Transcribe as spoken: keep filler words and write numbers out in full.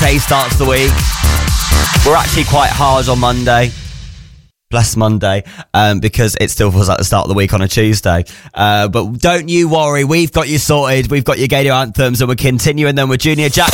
Day starts the week. We're actually quite hard on Monday. Bless Monday, um, because it still feels like the start of the week on a Tuesday. Uh, but don't you worry, we've got you sorted. We've got your Gator anthems, and we're continuing them with Junior Jack.